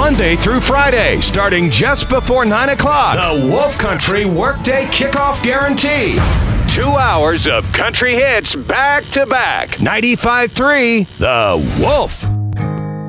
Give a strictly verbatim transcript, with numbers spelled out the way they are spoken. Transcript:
Monday through Friday, starting just before nine o'clock. The Wolf Country Workday Kickoff Guarantee. Two hours of country hits back to back. ninety-five point three The Wolf.